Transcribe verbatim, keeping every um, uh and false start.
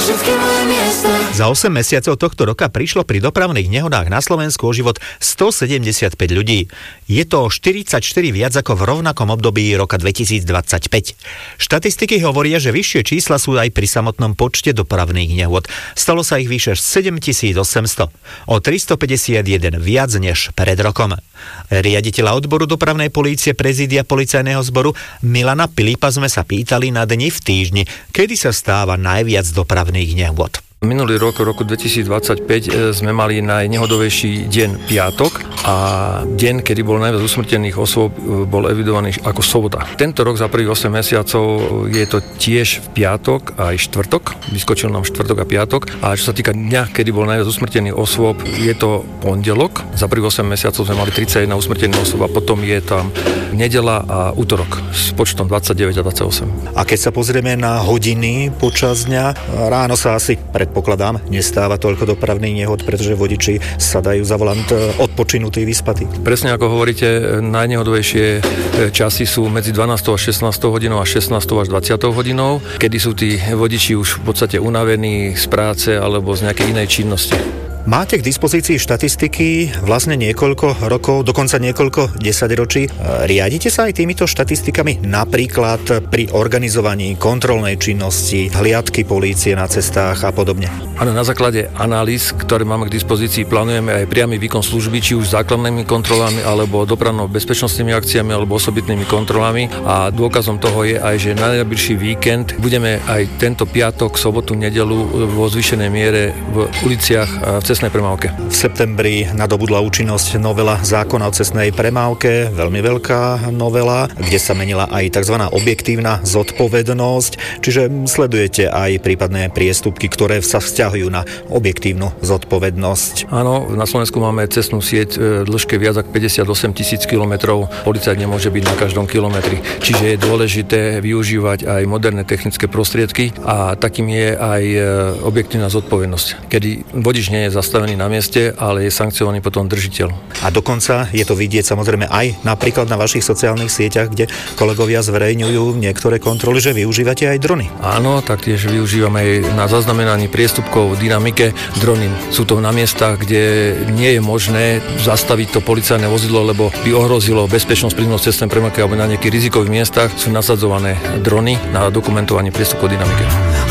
Za osem mesiacov tohto roka prišlo pri dopravných nehodách na Slovensku o život stosedemdesiatpäť ľudí. Je to štyridsaťštyri viac ako v rovnakom období roka dvetisícdvadsaťpäť. Štatistiky hovoria, že vyššie čísla sú aj pri samotnom počte dopravných nehôd. Stalo sa ich vyše sedemtisícosemsto. O tristopäťdesiatjeden viac než pred rokom. Riaditeľa odboru dopravnej polície prezídia policajného zboru Milana Pilipa sme sa pýtali na dni v týždni, kedy sa stáva najviac dopravných nehôd. Minulý rok, v roku dvetisícdvadsaťpäť, sme mali najnehodovejší deň piatok a deň, kedy bol najviac usmrtených osôb, bol evidovaný ako sobota. Tento rok za prvých osem mesiacov je to tiež v piatok a aj štvrtok. Vyskočil nám štvrtok a piatok. A čo sa týka dňa, kedy bol najviac usmrtených osôb, je to pondelok. Za prvých osem mesiacov sme mali tridsaťjeden usmrtených osôb a potom je tam nedeľa a útorok s počtom dvadsaťdeväť a dvadsaťosem. A keď sa pozrieme na hodiny počas dňa, ráno sa asi predpokladám, nestáva toľko dopravných nehod, pretože vodiči sa dajú za volant odpočinutí, vyspatí. Presne ako hovoríte, najnehodovejšie časy sú medzi dvanástou a šestnástou hodinou a šestnástou až dvadsiatou hodinou, kedy sú tí vodiči už v podstate unavení z práce alebo z nejakej inej činnosti. Máte k dispozícii štatistiky vlastne niekoľko rokov, dokonca niekoľko desaťročí. Riadite sa aj týmito štatistikami napríklad pri organizovaní kontrolnej činnosti, hliadky polície na cestách a podobne? Áno, na základe analýz, ktoré máme k dispozícii, plánujeme aj priamy výkon služby, či už základnými kontrolami, alebo dopravno-bezpečnostnými akciami, alebo osobitnými kontrolami. A dôkazom toho je aj, že na najbližší víkend budeme aj tento piatok, sobotu, nedeľu vo zvýšenej miere v uliciach a v cestnej premávke. V septembri nadobudla účinnosť novela zákona o cestnej premávke, veľmi veľká novela, kde sa menila aj tzv. Objektívna zodpovednosť, čiže sledujete aj prípadné priestupky, ktoré sa vzťahujú na objektívnu zodpovednosť. Áno, na Slovensku máme cestnú sieť v dĺžke viac ako päťdesiatosem tisíc kilometrov. Policajt nemôže byť na každom kilometri, čiže je dôležité využívať aj moderné technické prostriedky a takým je aj objektívna zodpovednosť, kedy vodič nie je zastavený na mieste, ale je sankciovaný potom držiteľ. A dokonca je to vidieť samozrejme aj napríklad na vašich sociálnych sieťach, kde kolegovia zverejňujú niektoré kontroly, že využívate aj drony. Áno, taktiež využívame aj na zaznamenanie priestupkov v dynamike drony. Sú to na miestach, kde nie je možné zastaviť to policajné vozidlo, lebo by ohrozilo bezpečnosť pri cestnej premávke alebo na nejakých rizikových miestach sú nasadzované drony na dokumentovanie priestupkov v dynamike.